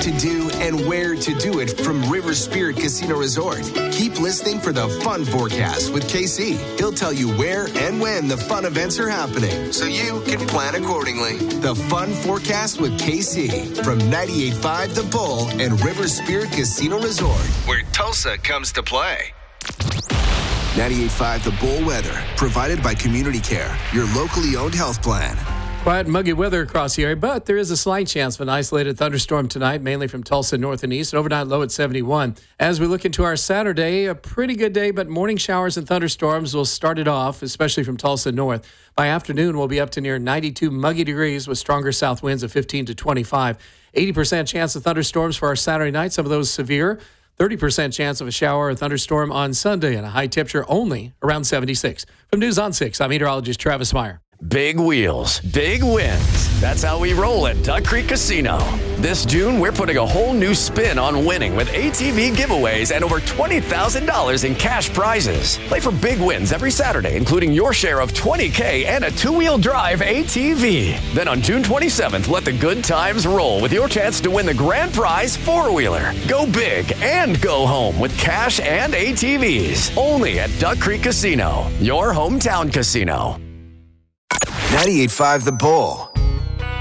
to do and where to do it from River Spirit Casino Resort. Keep listening for the Fun Forecast with KC. He'll tell you where and when the fun events are happening, so you can plan accordingly. The Fun Forecast with KC from 98.5 The Bull and River Spirit Casino Resort, where Tulsa comes to play. 98.5 The Bull weather, provided by Community Care, your locally owned health plan. Quiet and muggy weather across the area, but there is a slight chance of an isolated thunderstorm tonight, mainly from Tulsa north and east, an overnight low at 71. As we look into our Saturday, a pretty good day, but morning showers and thunderstorms will start it off, especially from Tulsa north. By afternoon, we'll be up to near 92 muggy degrees with stronger south winds of 15 to 25. 80% chance of thunderstorms for our Saturday night, some of those severe. 30% chance of a shower or thunderstorm on Sunday, and a high temperature only around 76. From News on 6, I'm meteorologist Travis Meyer. Big wheels, big wins. That's how we roll at Duck Creek Casino. This June, we're putting a whole new spin on winning with ATV giveaways and over $20,000 in cash prizes. Play for big wins every Saturday, including your share of $20K and a two-wheel drive ATV. Then on June 27th, let the good times roll with your chance to win the grand prize four-wheeler. Go big and go home with cash and ATVs. Only at Duck Creek Casino, your hometown casino. 98.5 The Bull.